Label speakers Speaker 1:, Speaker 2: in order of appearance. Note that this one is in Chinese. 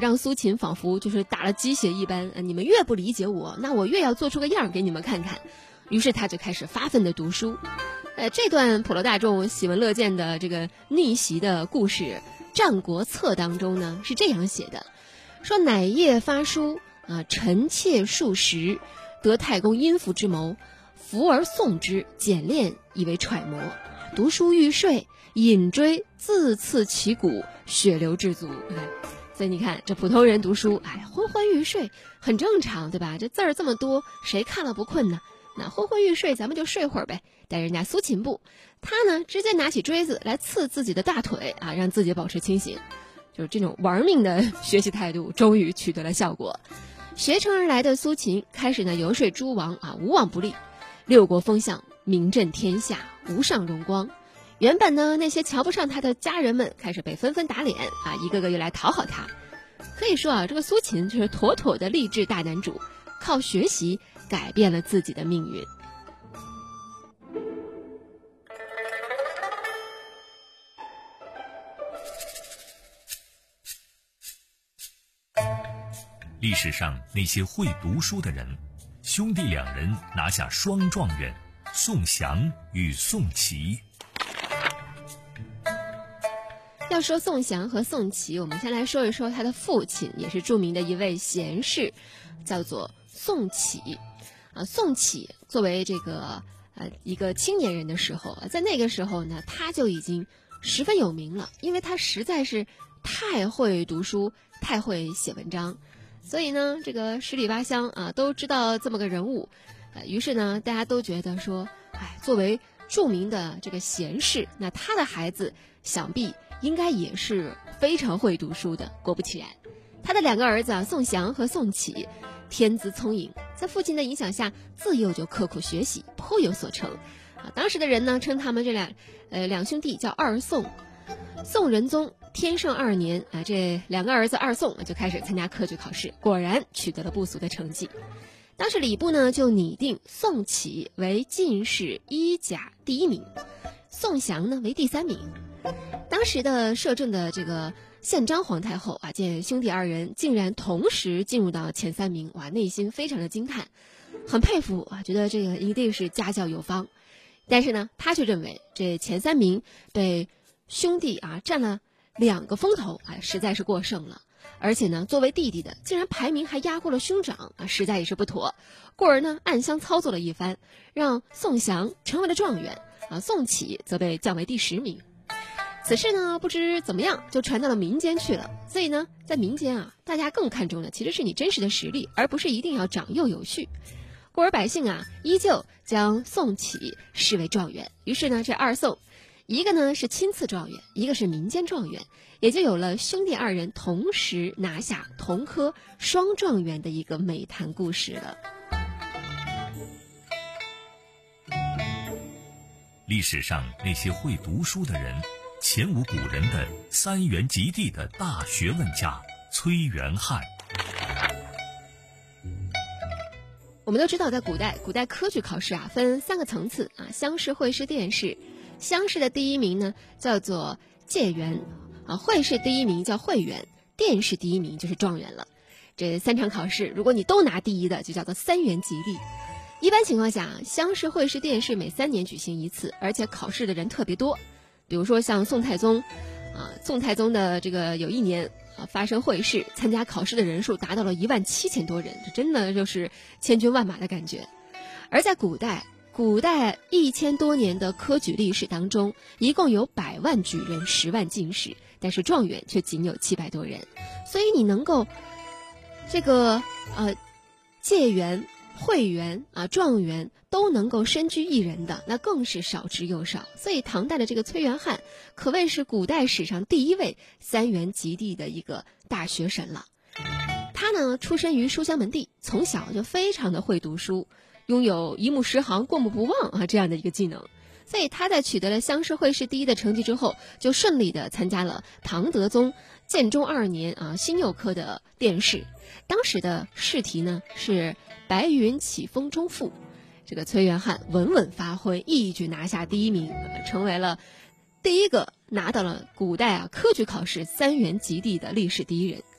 Speaker 1: 让苏秦仿佛就是打了鸡血一般，你们越不理解我，那我越要做出个样给你们看看。于是他就开始发奋的读书。这段普罗大众喜闻乐见的这个逆袭的故事，《战国策》当中呢是这样写的，说乃夜发书臣妾数十，得太公阴符之谋，伏而诵之，简练以为揣摩。读书欲睡，引锥自刺其骨，血流至足。所以你看，这普通人读书，昏昏欲睡很正常，对吧？这字儿这么多，谁看了不困呢？那昏昏欲睡，咱们就睡会儿呗。但人家苏秦不，他呢直接拿起锥子来刺自己的大腿让自己保持清醒。就是这种玩命的学习态度，终于取得了效果。学成而来的苏秦开始呢游说诸王无往不利，六国封相，名震天下，无上荣光。原本呢那些瞧不上他的家人们开始被纷纷打脸一个个又来讨好他。可以说这个苏秦就是妥妥的励志大男主，靠学习改变了自己的命运。
Speaker 2: 历史上那些会读书的人，兄弟两人拿下双状元，宋祥与宋祁。
Speaker 1: 要说宋祥和宋祁，我们先来说一说他的父亲，也是著名的一位贤士，叫做宋祁。宋祁作为这个一个青年人的时候，在那个时候呢，他就已经十分有名了，因为他实在是太会读书，太会写文章。所以呢，这个十里八乡都知道这么个人物，于是呢，大家都觉得说，作为著名的这个贤士，那他的孩子想必应该也是非常会读书的。果不其然，他的两个儿子宋祥和宋祁，天资聪颖，在父亲的影响下，自幼就刻苦学习，颇有所成。当时的人呢，称他们这两兄弟叫二宋。宋仁宗天圣2年这两个儿子二宋就开始参加科举考试，果然取得了不俗的成绩。当时礼部呢就拟定宋祁为进士1甲第1名，宋祥呢为第3名。当时的摄政的这个宪章皇太后见兄弟二人竟然同时进入到前3名，内心非常的惊叹，很佩服觉得这个一定是家教有方。但是呢，他却认为这前3名被兄弟占了2个风头实在是过剩了。而且呢，作为弟弟的竟然排名还压过了兄长实在也是不妥。故而呢，暗箱操作了一番，让宋祥成为了状元宋祁则被降为第10名。此事呢，不知怎么样就传到了民间去了。所以呢，在民间大家更看重的其实是你真实的实力，而不是一定要长幼有序。故而百姓依旧将宋祁视为状元。于是呢，这二宋，一个呢是亲赐状元，一个是民间状元，也就有了兄弟二人同时拿下同科双状元的一个美谈故事了。
Speaker 2: 历史上那些会读书的人，前无古人的3元及第的大学问家崔元汉。
Speaker 1: 我们都知道，在古代科举考试分3个层次乡试、会试、殿试。乡试的第1名呢叫做解元会试第1名叫会元，殿试第1名就是状元了。这3场考试，如果你都拿第1的，就叫做3元及第。一般情况下，乡试、会试、殿试每3年举行一次，而且考试的人特别多。比如说像宋太宗的这个有一年发生会试，参加考试的人数达到了17000多人，这真的就是千军万马的感觉。而在古代1000多年的科举历史当中，一共有100万举人，10万进士，但是状元却仅有700多人。所以你能够这个解元、会元状元都能够身居一人的，那更是少之又少。所以唐代的这个崔元汉可谓是古代史上第1位3元及第的一个大学神了。他呢出身于书香门第，从小就非常的会读书，拥有一目十行、过目不忘这样的一个技能。所以他在取得了乡试、会试第1的成绩之后，就顺利的参加了唐德宗建中2年辛酉科的殿试。当时的试题呢是白云起风中赋，这个崔元汉稳稳发挥，一举拿下第1名，成为了第1个拿到了古代科举考试3元及第的历史第1人。